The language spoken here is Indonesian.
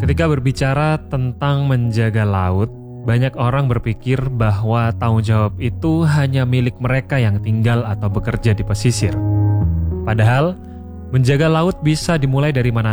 Ketika berbicara tentang menjaga laut, banyak orang berpikir bahwa tanggung jawab itu hanya milik mereka yang tinggal atau bekerja di pesisir. Padahal, menjaga laut bisa dimulai dari mana